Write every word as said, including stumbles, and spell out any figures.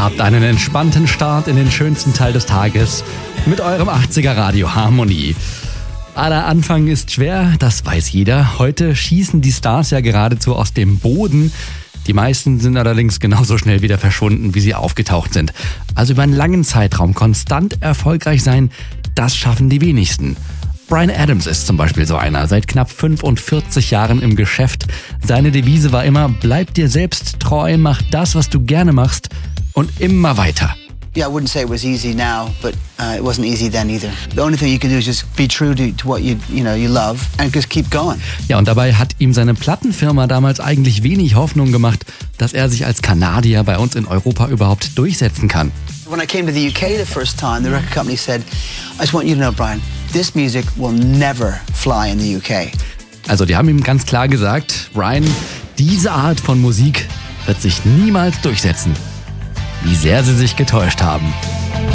Habt einen entspannten Start in den schönsten Teil des Tages mit eurem achtziger Radio Harmonie. Aller Anfang ist schwer, das weiß jeder. Heute schießen die Stars ja geradezu aus dem Boden. Die meisten sind allerdings genauso schnell wieder verschwunden, wie sie aufgetaucht sind. Also über einen langen Zeitraum konstant erfolgreich sein, das schaffen die wenigsten. Bryan Adams ist zum Beispiel so einer, seit knapp fünfundvierzig Jahren im Geschäft. Seine Devise war immer, bleib dir selbst treu, mach das, was du gerne machst und immer weiter. Yeah, I wouldn't say it was easy now, but uh, it wasn't easy then either. The only thing you can do is just be true to, to what you, you know, you love and just keep going. Ja, und dabei hat ihm seine Plattenfirma damals eigentlich wenig Hoffnung gemacht, dass er sich als Kanadier bei uns in Europa überhaupt durchsetzen kann. When I came to the U K the first time, the record company said, I just want you to know, Bryan, this music will never fly in the U K. Also die haben ihm ganz klar gesagt, Bryan, diese Art von Musik wird sich niemals durchsetzen. Wie sehr sie sich getäuscht haben.